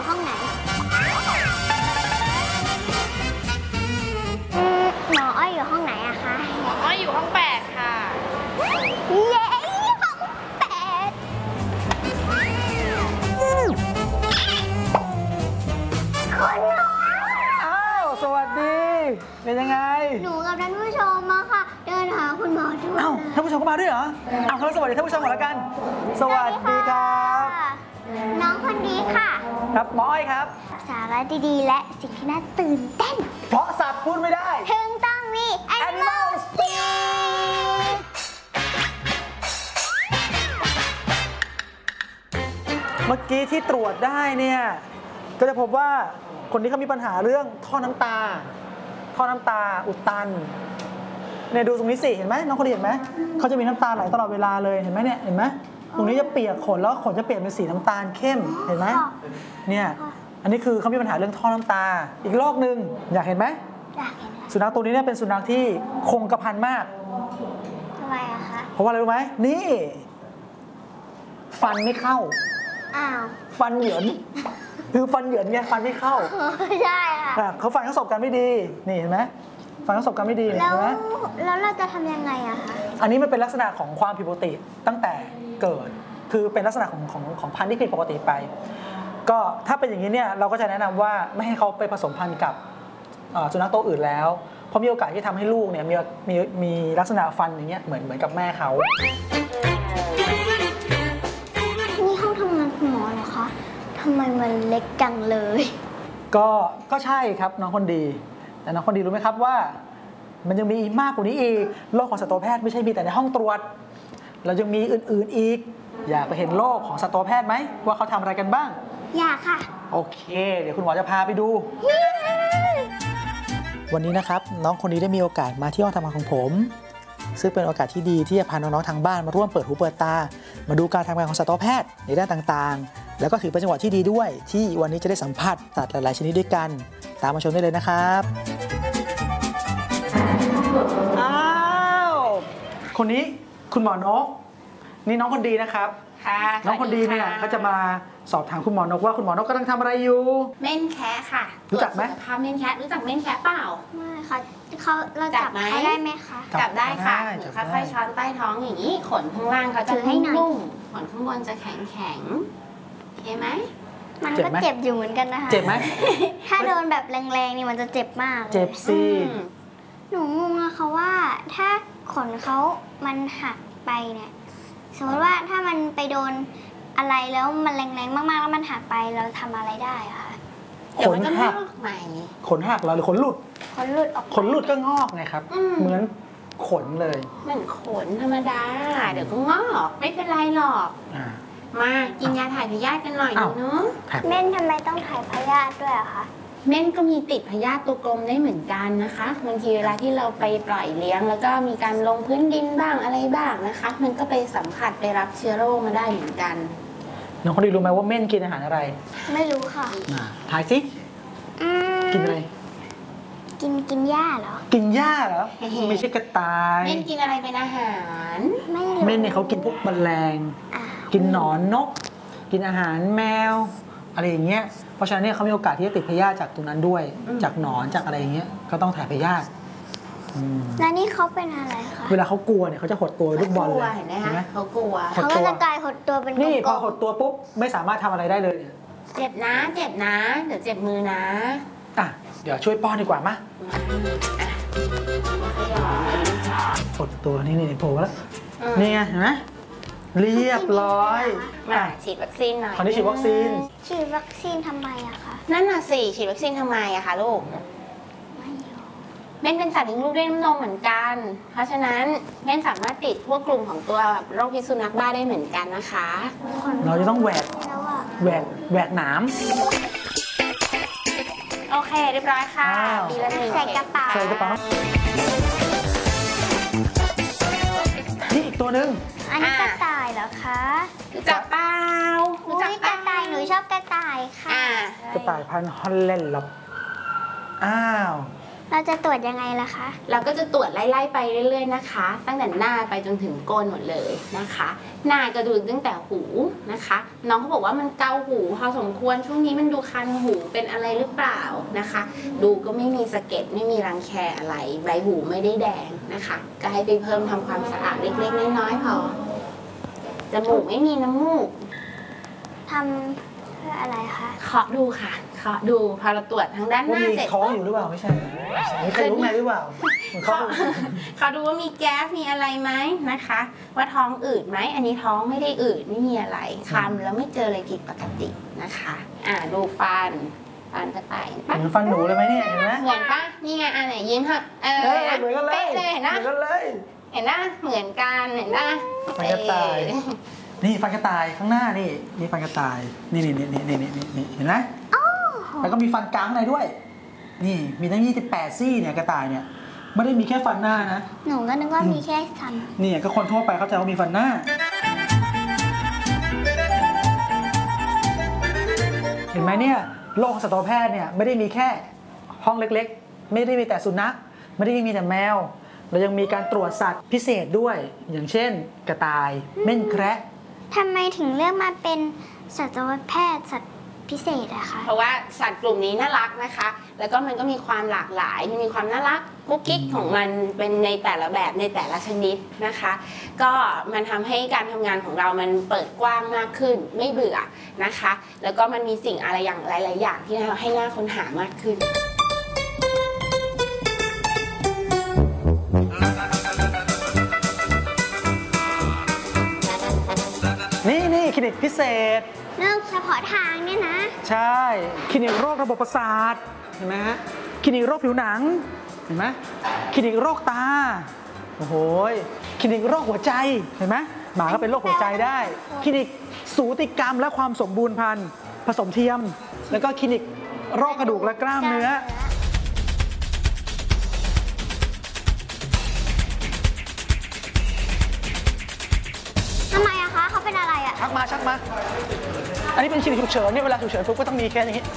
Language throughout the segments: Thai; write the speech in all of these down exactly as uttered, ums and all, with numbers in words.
อยู่ห้องไหนหมออ้อยอยู่ห้องไหนอะคะหมออ้อยอยู่ห้องแปดค่ะเย้ห้องแปดคุณหมออ้าวสวัสดีเป็นยังไงหนูกับท่านผู้ชมมาค่ะเดินหาคุณหมอด้วยอ้าวท่านผู้ชมก็มาด้วยเหรออ้าวแล้วสวัสดีท่านผู้ชมก่อนละกันสวัสดีครับน้องคนดีค่ะครับหมออ้อยครับสาระดีๆและสิ่งที่น่าตื่นเต้นเพราะสัตว์พูดไม่ได้ถึงต้องมี Animal Speak เมื่อกี้ที่ตรวจได้เนี่ยก็จะพบว่าคนนี้เขามีปัญหาเรื่องท่อน้ำตาท่อน้ำตาอุดตันเนี่ยดูตรงนี้สิเห็นไหมน้องคนนี้เห็นไหมเขาจะมีน้ำตาไหลตลอดเวลาเลยเห็นไหมเนี่ยเห็นไหมตรงนี้จะเปียกขนแล้วขนจะเปลี่ยนเป็นสีน้ำตาลเข้มเห็นไหมเนี่ยอันนี้คือเขามีปัญหาเรื่องท่อน้ำตาอีกโรคหนึ่งอยากเห็นไหมอยากเห็นสุนัขตัวนี้เนี่ยเป็นสุนัขที่คงกระพันมากทำไมอะคะเพราะว่าอะไรรู้ไหมนี่ฟันไม่เข้าอ้าวฟันเหยินคือฟันเหยินไงฟันไม่เข้าใช่ค่ะเขาฟันเขาสบกันไม่ดีนี่เห็นไหมฟันเขาสบกันไม่ดีแล้วแล้วเราจะทำยังไงอะคะอันนี้มันเป็นลักษณะของความผิดปกติตั้งแต่เกิดคือเป็นลักษณะของของของพันธุ์ที่ผิดปกติไปก็ถ้าเป็นอย่างนี้เนี่ยเราก็จะแนะนำว่าไม่ให้เขาไปผสมพันธุ์กับสุนัขตัวอื่นแล้วเพราะมีโอกาสที่ทำให้ลูกเนี่ยมีมีมีลักษณะฟันอย่างเงี้ยเหมือนเหมือนกับแม่เขานี่ห้องทำงานคุณหมอเหรอคะทำไมมันเล็กจังเลยก็ก็ใช่ครับน้องคนดีแต่น้องคนดีรู้ไหมครับว่ามันยังมีมากกว่านี้อีกโรคของสัตวแพทย์ไม่ใช่มีแต่ในห้องตรวจเรายังมีอื่นๆอีกอยากไปเห็นโรคของสัตวแพทย์ไหมว่าเขาทำอะไรกันบ้างอยากค่ะโอเคเดี๋ยวคุณหมอจะพาไปดูวันนี้นะครับน้องคนนี้ได้มีโอกาสมาที่ห้องทำงานของผมซึ่งเป็นโอกาสที่ดีที่จะพาน้องๆทางบ้านมาร่วมเปิดหูเปิดตามาดูการทำงานของสัตวแพทย์ในด้านต่างๆแล้วก็ถือเป็นจังหวะที่ดีด้วยที่วันนี้จะได้สัมผัสสัตว์หลายๆชนิดด้วยกันตามมาชมได้เลยนะครับอ้าวคนนี้คุณหมอนกนี่น้องคนดีนะครับน้องคนดีเนี่ยเขาจะมาสอบถามคุณหมอนกว่าคุณหมอนกกำลังทำอะไรอยู่เม่นแคะค่ะรู้จักไหมพาเม่นแคะรู้จักเม่นแคะเปล่าไม่ค่ะเขาเราจับเขาได้ไหมคะจับได้ค่ะค่อยๆช้อนใต้ท้องอย่างนี้ขนข้างล่างเขาจะนุ่มขนข้างบนจะแข็งแข็งโอเคไหมมันก็เจ็บอยู่เหมือนกันนะคะเจ็บไหมถ้าโดนแบบแรงๆนี่มันจะเจ็บมากเจ็บสิหนูงงอะค่ะว่าถ้าขนเขามันหักไปเนี่ยสมมติว่าถ้ามันไปโดนอะไรแล้วมันแรงๆมากๆแล้วมันหักไปเราทำอะไรได้อะคะขนหักใหม่ขนหักเหรอหรือขนหลุดขนหลุดออกขนหลุดก็งอกไงครับเหมือนขนเลยเหมือนขนธรรมดาเดี๋ยวก็งอกไม่เป็นไรหรอกมากินยาถ่ายพยาธิกันหน่อยเนาะเม่นทำไมต้องถ่ายพยาธิด้วยอะคะเม่นก็มีติดพยาธิตัวกลมได้เหมือนกันนะคะบางทีเวลาที่เราไปปล่อยเลี้ยงแล้วก็มีการลงพื้นดินบ้างอะไรบ้างนะคะมันก็ไปสัมผัสไปรับเชื้อโรคมาได้เหมือนกันน้องคนดีรู้ไหมว่าเม่นกินอาหารอะไรไม่รู้ค่ะทายสิกินอะไรกินกินหญ้าเหรอกินหญ้าเหรอไม่ใช่กระต่ายเม่นกินอะไรเป็นอาหารไม่รู้เม่นเนี่ยเขากินพวกแมลงกินหนอนนกกินอาหารแมวอะไรอย่างเงี้ยเพราะฉะนั้นเนี่ยเขามีโอกาสที่จะติดพยาธิจากตรงนั้นด้วยจากหนอนจากอะไรอย่างเงี้ยก็ต้องถ่ายพยาธิแล้วนี่เขาเป็นอะไรคะเวลาเขากลัวเนี่ยเขาจะหดตัวลูกบอลเลยเห็นไหมเขากลัวเขาก็จะกลายหดตัวเป็นนี่พอหดตัวปุ๊บไม่สามารถทำอะไรได้เลยเจ็บนะเจ็บนะเดี๋ยวเจ็บมือนะอ่ะเดี๋ยวช่วยป้อนดีกว่ามะหดตัวนี่นี่โผล่แล้วนี่ไงเห็นไหมเรียบร้อยมาฉีดวัคซีนหน่อยคราวนี้ฉีดวัคซีนฉีดวัคซีนทำไมอะคะนั่นน่ะสิฉีดวัคซีนทำไมอะคะลูกเม่นเป็นสัตว์เลี้ยงลูกด้วยน้ำนมเหมือนกันเพราะฉะนั้นเม่นสามารถติดพวกกลุ่มของตัวโรคพิษสุนัขบ้าได้เหมือนกันนะคะเราจะต้องแหวกแหวกแหวกหนามโอเคเรียบร้อยค่ะดีแล้วใส่กระเป๋าใส่กระเป๋านี่อีกตัวหนึ่งอันนี้กระต่ายเหรอคะรู้จักเปล่ารู้จักกระต่ายหนูชอบกระต่ายค่ะกระต่ายพันธุ์ฮอลแลนด์หรออ้าวเราจะตรวจยังไงล่ะคะเราก็จะตรวจไล่ๆไปเรื่อยๆนะคะ ตั้งแต่หน้าไปจนถึงก้นหมดเลยนะคะ หน้าก็ดูตั้งแต่หูนะคะ น้องเขาบอกว่ามันเกาหูพอสมควรช่วงนี้มันดูคันหูเป็นอะไรหรือเปล่านะคะ ดูก็ไม่มีสะเก็ดไม่มีรังแคอะไรใบหูไม่ได้แดงนะคะก็ให้ไปเพิ่มทำความสะอาดเล็กๆน้อยๆพอจมูกไม่มีน้ำมูกทำเพื่ออะไรคะเคาะดูค่ะเคาะดูพอเราตรวจทางด้านหว่าน้ามีเสร็จท้องอยู่หรือเปล่าไม่ใช่มีใครรู้ไหมหรือเปล่าเหมือนเขาเขาเขาดูว่ามีแก๊สมีอะไรไหมนะคะ ว่าท้องอืดไหมอันนี้ท้องไม่ได้อืดไม่มีอะไรคลำแล้วไม่เจออะไรผิดปกตินะคะอ่าดูฟันฟันจะไปเหมือนฟันหนูเลยไหมเนี่ยเห็นไหมเหมือนปะนี่ไงอ่ะไหนยิ้มเถอะเออเออเหมือนกันเลยเป๊ะเลยเห็นเหนะมือนกันเลยเห็นนะเหมือนกันเห็นนะฟันกระต่าย นี่ฟันกระต่ายข้างหน้านี่นี่ฟันกระต่ายนี่นี่นี่นี่นี่นี่นี่เห็นไหมแล้วก็มีฟันกลางในด้วย นี่มีทั้งยี่สิบแปดซี่เนี่ยกระต่ายเนี่ยไม่ได้มีแค่ฟันหน้านะหนูก็นึกว่ามีแค่ทนี่ก็คนทั่วไปเข้าใจว่ามีฟันหน้า เห็นไหมเนี่ยโลกของสัตวแพทย์เนี่ยไม่ได้มีแค่ห้องเล็กๆ ไม่ได้มีแต่สุนัขไม่ได้มีแต่แมว เรายังมีการตรวจสัตว์พิเศษด้วย อย่างเช่น กระต่ายเม่นแคระำทำไมถึงเลือกมาเป็นสัตวแพทย์สัตว์พิเศษอะคะเพราะว่าสัตว์กลุ่มนี้น่ารักนะคะ แล้วก็มันก็มีความหลากหลายมันมีความน่ารักกุ๊กกิ๊กของมันเป็นในแต่ละแบบในแต่ละชนิดนะคะ ก็มันทำให้การทำงานของเรามันเปิดกว้างมากขึ้นไม่เบื่อนะคะ แล้วก็มันมีสิ่งอะไรอย่างหลาย ๆ อย่างที่ทำให้น่าค้นหามากขึ้นนี่นี่คลินิกพิเศษเรื่องเฉพาะทางเนี่ยนะใช่คลินิกโรคระบบประสาทเห็นไหมฮะคลินิกโรคผิวหนังเห็นไหมคลินิกโรคตาโอ้โหคลินิกโรคหัวใจเห็นไหมหมาก็เป็นโรคหัวใจได้คลินิกสูติกรรมและความสมบูรณ์พันธุ์ผสมเทียม แล้วก็คลินิกโรคกระดูกและกล้ามเนื้อทำไมอะคะเขาเป็นอะไรอะชักมาชักมา อันนี้เป็นคลินิกฉุกเฉินเนี่ยเวลาฉุกเฉินปุ๊บก็ต้องมีแค่นี้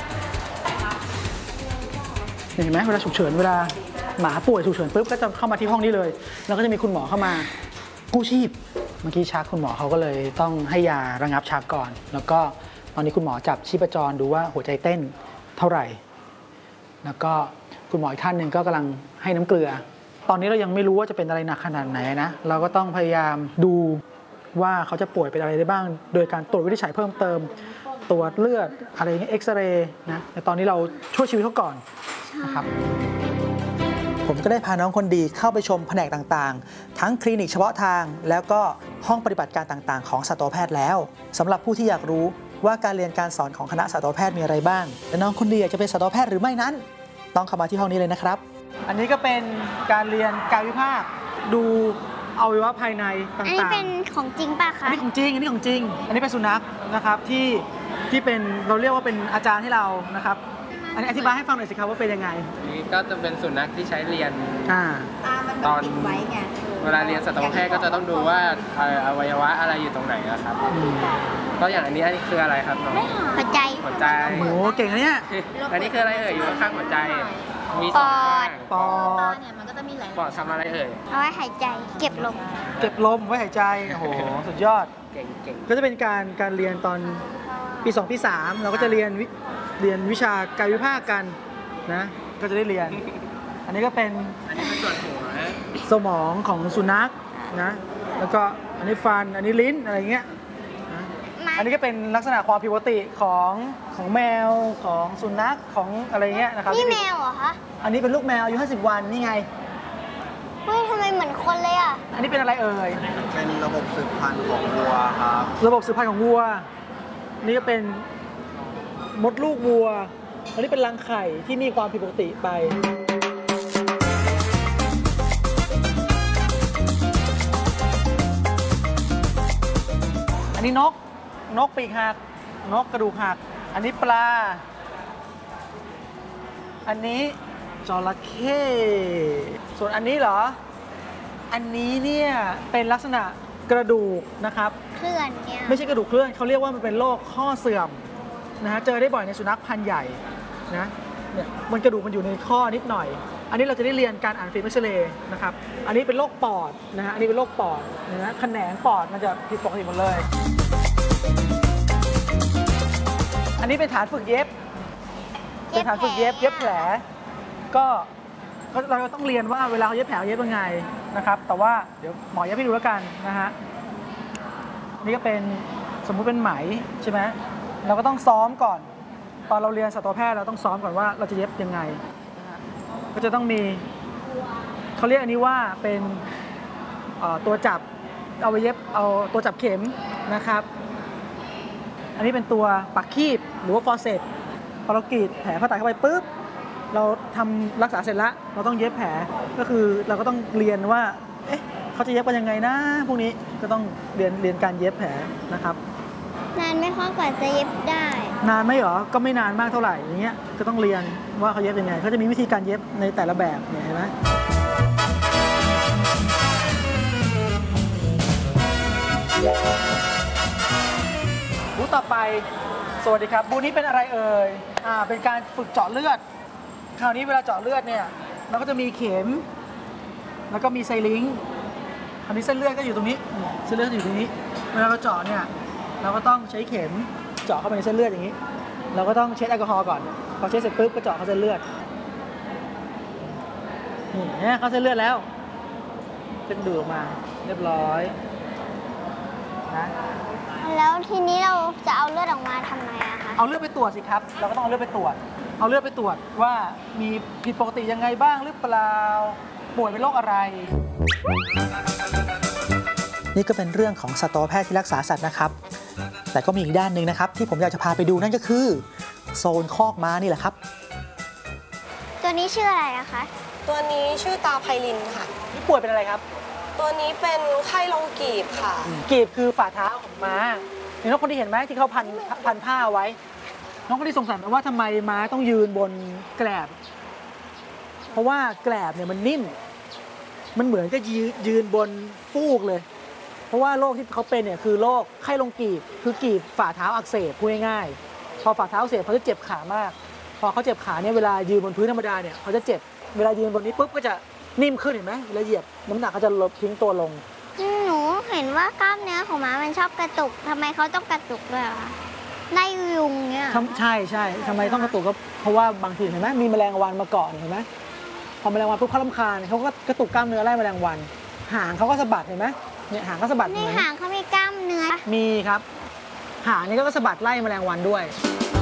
เห็นไหมเวลาฉุกเฉินเวลาหมาป่วยฉุกเฉินปุ๊บก็จะเข้ามาที่ห้องนี้เลย แล้วก็จะมีคุณหมอเข้ามากู้ชีพเมื่อกี้ชักคุณหมอเขาก็เลยต้องให้ยาระงับชักก่อน แล้วก็ตอนนี้คุณหมอจับชีพจรดูว่าหัวใจเต้นเท่าไหร่ แล้วก็คุณหมออีกท่านหนึ่งก็กำลังให้น้ำเกลือ ตอนนี้เรายังไม่รู้ว่าจะเป็นอะไรหนักขนาดไหนนะเราก็ต้องพยายามดูว่าเขาจะป่วยเป็นอะไรได้บ้าง โดยการตรวจวินิจฉัยเพิ่มเติม ตรวจเลือดอะไรอย่างเงี้ยเอ็กซเรย์นะแต่ตอนนี้เราช่วยชีวิตเขาก่อนนะครับผมก็ได้พาน้องคนดีเข้าไปชมแผนกต่างๆ ทั้งคลินิกเฉพาะทาง แล้วก็ห้องปฏิบัติการต่างๆ ของสัตวแพทย์แล้วสำหรับผู้ที่อยากรู้ว่าการเรียนการสอนของคณะสัตวแพทย์มีอะไรบ้างและน้องคนดีอยากจะเป็นสัตวแพทย์หรือไม่นั้น ต้องเข้ามาที่ห้องนี้เลยนะครับ อันนี้ก็เป็นการเรียนกายวิภาคดูอวัยวะภายในต่างๆอันนี้เป็นของจริงป่ะอัคะนนี้ของจริง อันนี้ของจริง อันนี้เป็นสุนัขนะครับที่ที่เป็นเราเรียกว่าเป็นอาจารย์ให้เรานะครับ อันนี้อธิบายให้ฟังหน่อยสิครับว่าเป็นยังไงนี่ก็จะเป็นสุนัขที่ใช้เรียนอ่าตอนเวลาเรียนสัตวแพทย์ก็จะต้องดูว่าเอ่ออวัยวะอะไรอยู่ตรงไหนอะครับ ก็อย่างอันนี้อันนี้คืออะไรครับน้องหัวใจหัวใจโหเก่งนะเนี่ยอันนี้คืออะไรเอ่ยอยู่ข้างๆหัวใจ มีสองข้างปอดปอดทำอะไรเอ่ยเอาไว้หายใจ เก็บลมเก็บลมไว้หายใจ โอ้โห สุดยอดเก่งเก่งก็จะเป็นการการเรียนตอนปีสองปีสามเราก็จะเรียนวิเรียนวิชากายวิภาคกันนะ ก็จะได้เรียน อันนี้ก็เป็นอันนี้เป็นส่วนหัวสมองของสุนัขนะ แล้วก็อันนี้ฟัน อันนี้ลิ้นอะไรเงี้ยนะมาอันนี้ก็เป็นลักษณะความผิดปกติของของแมวของสุนัขของอะไรเงี้ยนะครับนี่แมวเหรอคะอันนี้เป็นลูกแมวอายุห้าสิบวันนี่ไงเฮ้ยทำไมเหมือนคนเลยอ่ะอันนี้เป็นอะไรเอ่ยเป็นระบบสืบพันธุ์ของวัวครับระบบสืบพันธุ์ของวัว นี่ก็เป็นมดลูกวัว อันนี้เป็นรังไข่ที่มีความผิดปกติไป อันนี้นก นกปีกหัก นกกระดูกหัก อันนี้ปลา อันนี้จระเข้ส่วนอันนี้เหรอ อันนี้เนี่ยเป็นลักษณะกระดูกนะครับเคลื่อนเนี่ยไม่ใช่กระดูกเคลื่อนเขาเรียกว่ามันเป็นโรคข้อเสื่อมนะฮะเจอได้บ่อยในสุนัขพันธุ์ใหญ่นะเนี่ยมันกระดูกมันอยู่ในข้อนิดหน่อย อันนี้เราจะได้เรียนการอ่านฟิล์มเอ็กซเรย์นะครับอันนี้เป็นโรคปอดนะฮะอันนี้เป็นโรคปอดนะฮะแขนงปอดมันจะผิดปกติหมดเลยอันนี้เป็นฐานฝึกเย็บเป็นฐานฝึกเย็บเย็บแผลก็ก็เราต้องเรียนว่าเวลาเขาเย็บแผลเย็บยังไงนะครับแต่ว่าเดี๋ยวหมอเย็บให้ดูแล้วกันนะฮะนี่ก็เป็นสมมุติเป็นไหมใช่ไหมเราก็ต้องซ้อมก่อนตอนเราเรียนสัตวแพทย์เราต้องซ้อมก่อนว่าเราจะเย็บยังไงนะฮะก็จะต้องมีเขาเรียกอันนี้ว่าเป็นเอ่อตัวจับเอาไปเย็บเอาตัวจับเข็มนะครับอันนี้เป็นตัวปักคีบหรือว่าฟอร์เซปพอเรากรีดแผลผ่าตัดเข้าไปปุ๊บเราทำรักษาเสร็จแล้วเราต้องเย็บแผลก็คือเราก็ต้องเรียนว่าเอ๊ะเขาจะเย็บกันยังไงนะพวกนี้ก็ต้องเรียนเรียนการเย็บแผลนะครับนานไหมคะกว่าจะเย็บได้นานไหมเหรอก็ไม่นานมากเท่าไหร่อย่างเงี้ยก็ต้องเรียนว่าเขาเย็บยังไงเขาจะมีวิธีการเย็บในแต่ละแบบเนี่ยเห็นไหมบูธต่อไปสวัสดีครับบูธนี้เป็นอะไรเอ่ยอ่าเป็นการฝึกเจาะเลือดคราวนี้เวลาเจาะเลือดเนี่ยเราก็จะมีเข็มแล้วก็มีไซลิงค์คราวนี้เส้นเลือดก็อยู่ตรงนี้เส้นเลือดอยู่ตรงนี้เวลาเราเจาะเนี่ยเราก็ต้องใช้เข็มเจาะเข้าไปในเส้นเลือดอย่างนี้เราก็ต้องเช็ดแอลกอฮอล์ก่อนพอเช็ดเสร็จปุ๊บก็เจาะเข้าเส้นเลือดนี่เข้าเส้นเลือดแล้วเป็นดูดออกมาเรียบร้อยนะแล้วทีนี้เราจะเอาเลือดออกมาทำไงอะคะเอาเลือดไปตรวจสิครับเราก็ต้องเอาเลือดไปตรวจเอาเลือดไปตรวจว่ามีผิดปกติยังไงบ้างหรือเปล่าป่วยเป็นโรคอะไรนี่ก็เป็นเรื่องของสัตวแพทย์ที่รักษาสัตว์นะครับแต่ก็มีอีกด้านหนึ่งนะครับที่ผมอยากจะพาไปดูนั่นก็คือโซนคอกม้านี่แหละครับตัวนี้ชื่ออะไรอะคะตัวนี้ชื่อตาไพลินค่ะนี่ป่วยเป็นอะไรครับตัวนี้เป็นไข้ลงกีบค่ะกีบคือฝ่าเท้าของม้าเห็นน้องคนที่เห็นไหมที่เขาพันพันผ้าไว้น้องคนที่สงสัยไหมว่าทำไมม้าต้องยืนบนแกลบเพราะว่าแกลบเนี่ยมันนิ่มมันเหมือนกับยืนบนฟูกเลยเพราะว่าโรคที่เขาเป็นเนี่ยคือโรคไข้ลงกีบคือกีบฝ่าเท้าอักเสบพูดง่ายๆพอฝ่าเท้าอักเสบเขาจะเจ็บขามากพอเขาเจ็บขาเนี่ยเวลายืนบนพื้นธรรมดาเนี่ยเขาจะเจ็บเวลายืนบนนี้ปุ๊บก็จะนิ่มขึ้นเห็นไหมเวลาเหยียบน้ำหนักก็จะลดทิ้งตัวลงหนูเห็นว่ากล้ามเนื้อของม้ามันชอบกระตุกทำไมเขาต้องกระตุกด้วยคะไล่ยุงเนี่ยใช่ใช่ทำไมต้องกระตุกก็เพราะว่าบางทีเห็นไหมมีแมลงวันมาเกาะเห็นไหมพอแมลงวันปุ๊บเขารำคาญเขาก็กระตุกกล้ามเนื้อไล่แมลงวันหางเขาก็สะบัดเห็นไหมเนี่ยหางก็สะบัดในหางเขามีกล้ามเนื้อมีครับหางนี่ก็สะบัดไล่แมลงวันด้วย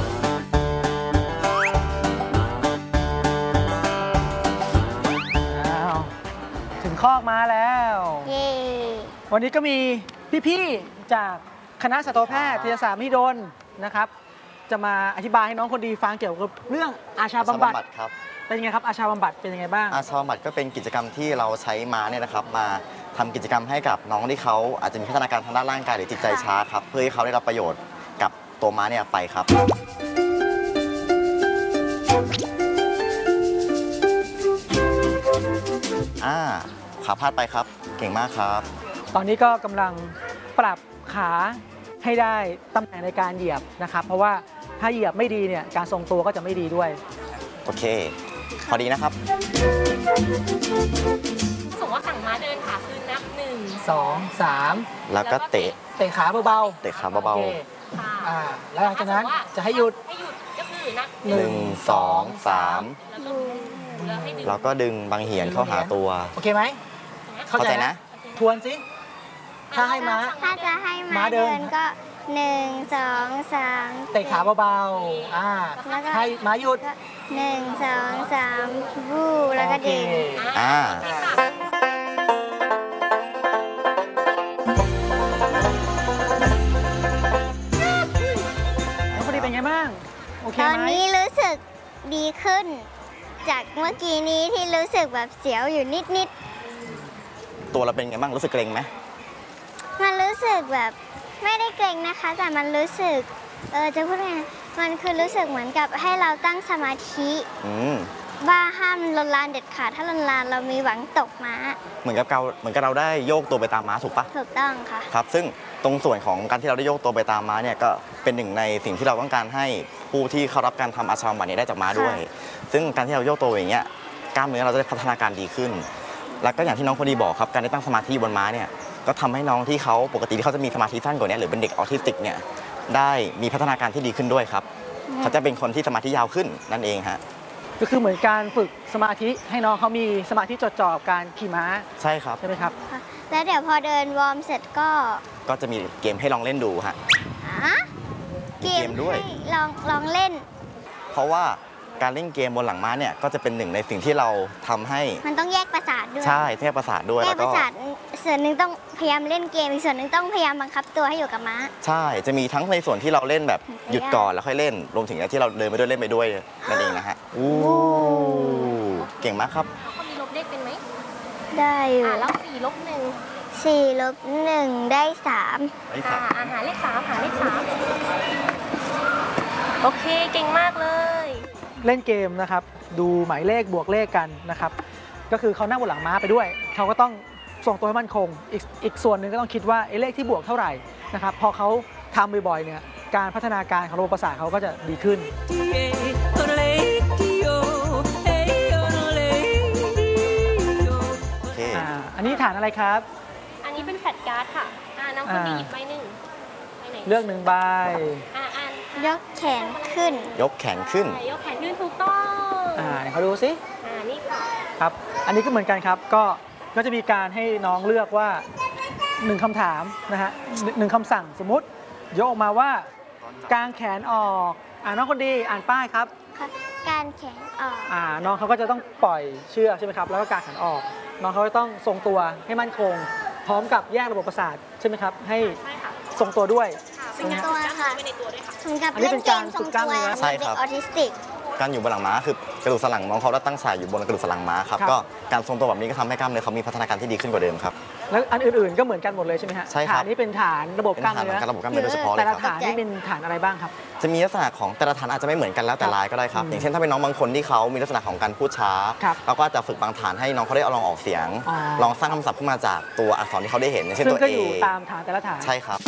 ถึงคอกมาแล้ววันนี้ก็มีพี่ๆจากคณะสัตวแพทยศาสตร์มหิดลนะครับจะมาอธิบายให้น้องคนดีฟังเกี่ยวกับเรื่องอาชาบำบัดครับเป็นยังไงครับอาชาบำบัดเป็นยังไงบ้างอาชาบำบัดก็เป็นกิจกรรมที่เราใช้ม้าเนี่ยนะครับมาทำกิจกรรมให้กับน้องที่เขาอาจจะมีพัฒนาการทางด้านร่างกายหรือจิตใจช้าครับเพื่อให้เขาได้รับประโยชน์กับตัวม้าเนี่ยไปครับอ่าขาพาดไปครับเก่งมากครับตอนนี้ก็กำลังปรับขาให้ได้ตำแหน่งในการเหยียบนะครับเพราะว่าถ้าเหยียบไม่ดีเนี่ยการทรงตัวก็จะไม่ดีด้วยโอเคพอดีนะครับสมมติว่าสั่งม้าเดินขาขึ้นนับหนึ่งสองสามแล้วก็เตะเตะขาเบาๆเตะขาเบาๆอ่าแล้วหลังจากนั้นจะให้หยุดให้หยุดก็คือนับหนึ่งสองสามแล้วก็ดึงบางเหียนเข้าหาตัวโอเคไหมเข้าใจนะทวนสิถ้าให้ม้าถ้าจะให้ม้าเดินก็หนึ่งสองสามเตะขาเบาๆอ่าให้ม้าหยุดหนึ่งสองสามวู้แล้วก็ดึงอ่าแล้วพอดีเป็นไงบ้างโอเคไหมตอนนี้รู้สึกดีขึ้นจากเมื่อกี้นี้ที่รู้สึกแบบเสียวอยู่นิดๆตัวเราเป็นไงบ้างรู้สึกเกร็งไหมมันรู้สึกแบบไม่ได้เกร็งนะคะแต่มันรู้สึกเออจะพูดไงมันคือรู้สึกเหมือนกับให้เราตั้งสมาธิว่าห้ามลนลานเด็ดขาดถ้าลนลานเรามีหวังตกม้าเหมือนกับเราเหมือนกับเราได้โยกตัวไปตามม้าถูกปะถูกต้องค่ะครับซึ่งตรงส่วนของการที่เราได้โยกตัวไปตามม้าเนี่ยก็เป็นหนึ่งในสิ่งที่เราต้องการให้ผู้ที่เข้ารับการทำอาชาบำบัดได้จากม้าด้วยซึ่งการที่เราโยกตัวอย่างเงี้ยกล้ามเนื้อเราจะได้พัฒนาการดีขึ้น แล้วก็อย่างที่น้องพอดีบอกครับการได้ตั้งสมาธิบนม้าเนี่ยก็ทำให้น้องที่เขาปกติที่เขาจะมีสมาธิสั้นกว่านี้หรือเป็นเด็กออทิสติกเนี่ยได้มีพัฒนาการที่ดีขึ้นด้วยครับเขาจะเป็นคนที่สมาธิยาวขึ้นนั่นเองฮะก็คือเหมือนการฝึกสมาธิให้น้องเขามีสมาธิจดจ่อกับการขี่ม้าใช่ครับใช่ไหมครับแล้วเดี๋ยวพอเดินวอร์มเสร็จก็ก็จะมีเกมให้ลองเล่นดูฮะเกมด้วยลองลองเล่นเพราะว่าการเล่นเกมบนหลังม้าเนี่ยก็จะเป็นหนึ่งในสิ่งที่เราทำให้มันต้องแยกประสาทด้วยใช่แยกประสาทด้วยแยกประสาทส่วนหนึ่งต้องพยายามเล่นเกมอีกส่วนหนึ่งต้องพยายามบังคับตัวให้อยู่กับม้าใช่จะมีทั้งในส่วนที่เราเล่นแบบหยุดก่อนแล้วค่อยเล่นรวมถึงที่เราเดินไปด้วยเล่นไปด้วยนั่นเองนะฮะอู้เก่งมากครับเขามีลบเลขเป็นไหมได้อยู่อ่าแล้วสี่ลบหนึ่งสี่ลบหนึ่งได้สามค่ะอาหารเลขสามหาเลขสามโอเคเก่งมากเลยเล่นเกมนะครับดูหมายเลขบวกเลขกันนะครับก็คือเขานั่งบนหลังม้าไปด้วยเขาก็ต้องทรงตัวให้มั่นคงอีกอีกส่วนหนึ่งก็ต้องคิดว่าไอ้เลขที่บวกเท่าไหร่นะครับพอเขาทำบ่อยๆเนี่ยการพัฒนาการของระบบประสาทเขาก็จะดีขึ้นอ่าอันนี้ฐานอะไรครับอันนี้เป็นแฟลชการ์ดค่ะอ่าน้องคนนี้หยิบใบหนึ่งเลือกหนึ่งใบยกแขนขึ้นยกแขนขึ้นยกแขนขึ้นถูกต้องอ่าเขาดูสิอ่านี่ค่ะครับอันนี้ก็เหมือนกันครับก็ก็จะมีการให้น้องเลือกว่าหนึ่งคำถามนะฮะหนึ่งคำสั่งสมมุติยกออกมาว่ากางแขนออกอ่าน้องคนดีอ่านป้ายครับการแขนออกอ่าน้องเขาก็จะต้องปล่อยเชือกใช่ไหมครับแล้วก็กางแขนออกน้องเขาจะต้องทรงตัวให้มั่นคงพร้อมกับแยกระบบประสาทใช่ไหมครับให้ทรงตัวด้วยทรงตัวค่ะเหมือนกับเล่นเกมทรงตัวใช่เด็กออทิสติกการอยู่บนหลังม้าคือกระดูกสันหลังน้องเขาได้ตั้งฉากอยู่บนกระดูกสันหลังม้าครับก็การทรงตัวแบบนี้ก็ทำให้กล้ามเนื้อเขามีพัฒนาการที่ดีขึ้นกว่าเดิมครับแล้วอันอื่นๆก็เหมือนกันหมดเลยใช่ไหมฮะใช่ครับฐานนี้เป็นฐานระบบกล้ามเนื้อระบบกล้ามเนื้อโดยเฉพาะเลยครับแต่ละฐานนี่เป็นฐานอะไรบ้างครับจะมีลักษณะของแต่ละฐานอาจจะไม่เหมือนกันแล้วแต่รายก็ได้ครับอย่างเช่นถ้าเป็นน้องบางคนที่เขามีลักษณะของการพูดช้าเราก็จะฝึกบางฐานให้น้องเขาได้ลองออกเสียงลองสร้างคำศัพท์ขึ้นมาจากตัวอักษรที่เขาได้เห็นเช่นตัว A ซึ่งก็อยู่ตามฐานแต่ละฐานใช่ครับ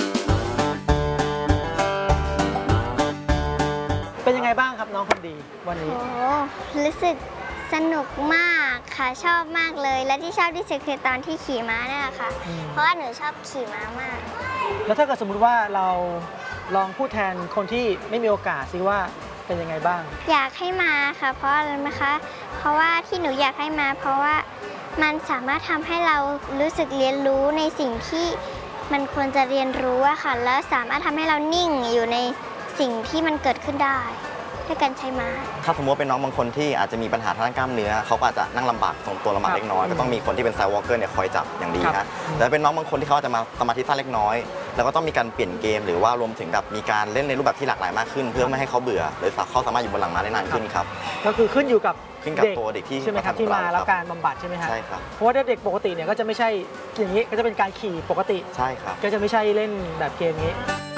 เป็นยังไงบ้างครับน้องคนดีวันนี้โอ้รู้สึกสนุกมากค่ะชอบมากเลยและที่ชอบที่สุดคือตอนที่ขี่ม้าเนี่ยค่ะเพราะว่าหนูชอบขี่ม้ามากแล้วถ้าเกิดสมมุติว่าเราลองพูดแทนคนที่ไม่มีโอกาสซิว่าเป็นยังไงบ้างอยากให้มาค่ะเพราะอะไรไหมคะเพราะว่าที่หนูอยากให้มาเพราะว่ามันสามารถทำให้เรารู้สึกเรียนรู้ในสิ่งที่มันควรจะเรียนรู้อะค่ะแล้วสามารถทำให้เรานิ่งอยู่ในสิ่งที่มันเกิดขึ้นได้ด้วยการใช้ม้าถ้าสมมติเป็นน้องบางคนที่อาจจะมีปัญหาทางด้านกล้ามเนื้อเขาก็อาจจะนั่งลำบากทรงตัวลำบากเล็กน้อยก็ต้องมีคนที่เป็นไซวอล์กเกอร์เนี่ยคอยจับอย่างดีนะแต่เป็นน้องบางคนที่เขาอาจจะมาสมาธิสั้นเล็กน้อยแล้วก็ต้องมีการเปลี่ยนเกมหรือว่ารวมถึงแบบมีการเล่นในรูปแบบที่หลากหลายมากขึ้นเพื่อไม่ให้เขาเบื่อหรือเขาสามารถอยู่บนหลังม้าได้นานขึ้นครับก็คือขึ้นอยู่กับขึ้นกับตัวเด็กที่ใช่ไหมครับที่มาแล้วการบำบัดใช่ไหมครับใช่ครับเพราะว่าเด็กปกติเนี่ยก็จะไม่ใช่อย่างนี้ก็จะเป็นการขี่ปกติใช่ครับก็จะไม่ใช่เล่นแบบเกมนี้